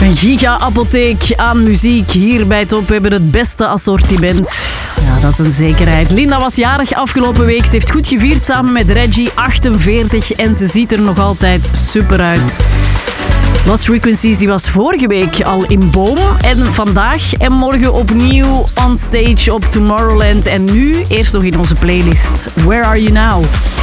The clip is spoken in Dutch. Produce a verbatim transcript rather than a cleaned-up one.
Een giga-apotheek aan muziek. Hier bij Top hebben we het beste assortiment. Ja, dat is een zekerheid. Linda was jarig afgelopen week. Ze heeft goed gevierd samen met Reggie, achtenveertig. En ze ziet er nog altijd super uit. Lost Frequencies die was vorige week al in Boom. En vandaag en morgen opnieuw on stage op Tomorrowland. En nu eerst nog in onze playlist. Where Are You Now?